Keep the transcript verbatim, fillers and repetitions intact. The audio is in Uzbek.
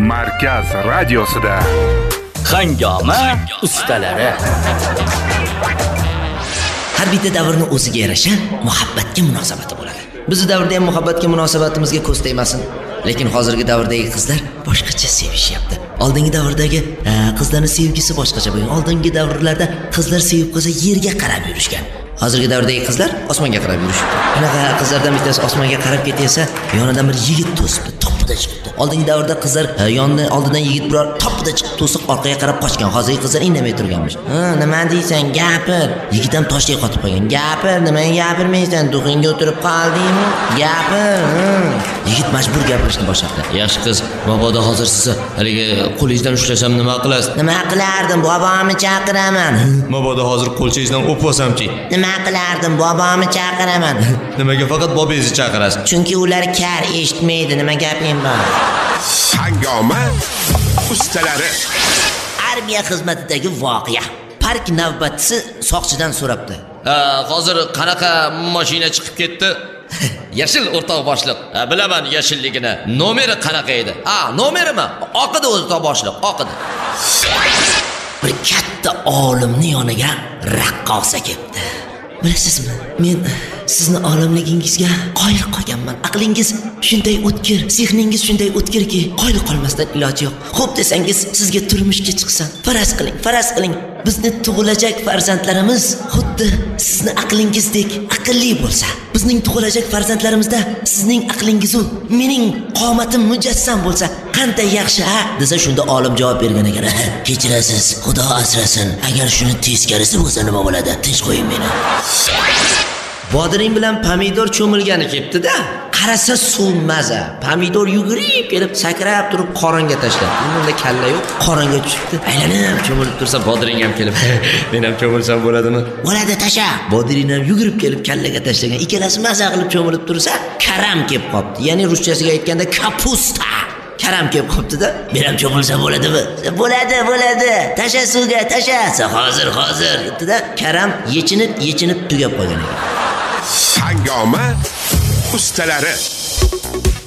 Markaz radiosida Hangoma ustalari. Har bitta davrning o'ziga yarasha muhabbatga munosabati bo'ladi. Bizning davrda ham muhabbatga munosabatimizga ko'z tegmasin. Lekin hozirgi davrdagi qizlar boshqacha sevishyapti. Oldingi davrdagi qizlarning sevgisi boshqacha bo'lgan. Oldingi davrlarda qizlar sevib qolsa yerga qarab yurishgan. Hozirgi davrdagi qizlar osmonga qarab yurishibdi. Qanaqa qizlardan bittasi osmonga qarab ketsa, yonidan bir yigit to'sibdi, topida chiqibdi. Oldingi davrda qizlar yonidan oldidan yigit biror topida chiqib to'siq orqaga qarab qochgan. Hozirgi qizlar indamay turganmish. Ha, nima deysan? Gapir. Yigit ham toshday qotib qolgan. Gapir, nima gapirmaysan? Duxingga o'tirib qoldingmi? Gapir. Yigit majbur gapirishni boshladi. Yaxshi qiz, mabodo hozir sizni haligi qo'lingizdan ushlasam nima qilasiz? Nima qilardim? Bobomni chaqiraman. Mabodo hozir qo'lchangizdan o'pib olsamchi? Nima qilardim? Bobomni chaqiraman. Nimaga faqat bobongizni chaqirasiz? Chunki ular kar, eshitmaydi. Nima gaping bor? Hangoma ustalari. Armiya xizmatidagi voqea. Park navbatchisi soqchidan so'rabdi. Ha, hozir qanaqa mashina chiqib ketdi? Yashil o'rtoq boshliq. Ha, bilaman yashilligini. Nomeri qanaqa edi? Ha, nomerimi? Oqidi o'rtoq boshliq, oqidi. Bir katta olimning yoniga raqqosa keldi. Bilasizmi, men sizni olimligingizga qoyil qolganman. Aqlingiz shunday o'tkir, zehningiz shunday o'tkirki, qoyil qolmasdan iloji yo'q. Xo'p desangiz, sizga turmushga chiqsam, faraz qiling, faraz qiling. Bizni tug'ilajak farzandlarimiz xuddi sizni aqlingizdek aqlli bo'lsa, bizning tug'ilajak farzandlarimizda sizning aqlingiz u mening qomatim mujassam bo'lsa, qanday yaxshi, ha? Desa shunda olim javob bergan ekan. Kechirasiz, Xudo asrasin. Agar shuni teskarisi bo'lsa nima bo'ladi? Tinch qo'ying meni. Bodring bilan pomidor cho'milgani ketdi-da. Qarasa suv maza. Pomidor yugurib kelib, sakrab turib qoringa tashladi. Unda kalla yo'q, qoringa tushibdi. Aylanib cho'milib tursa, bodring ham kelib, men ham cho'milsam bo'ladimi? Bo'ladi, tasha. Bodring ham yugurib kelib kallaga tashlagan. Ikkalasi maza qilib cho'milib tursa, karam kelib qopti. Ya'ni ruschasiga aytganda kapusta. Karam kelib qopti-da. Men ham cho'milsam bo'ladimi? Bo'ladi, bo'ladi. Tasha suvga, tasha. Hozir, hozir. Debdi-da, karam yechinib, yechinib tugab qolgan ekan. Hangoma ustalari.